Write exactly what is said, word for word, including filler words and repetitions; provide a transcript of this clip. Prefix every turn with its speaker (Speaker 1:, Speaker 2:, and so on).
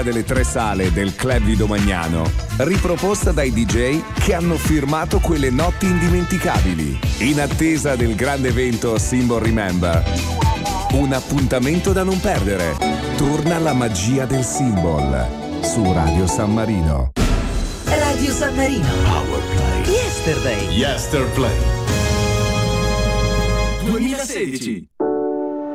Speaker 1: delle tre sale del Club di Domagnano, riproposta dai D J che hanno firmato quelle notti indimenticabili. In attesa del grande evento Symbol Remember, un appuntamento da non perdere. Torna la magia del Symbol su Radio San Marino.
Speaker 2: Radio San Marino.
Speaker 3: Power Play.
Speaker 2: Yesterday.
Speaker 3: Yesterplay. duemilasedici.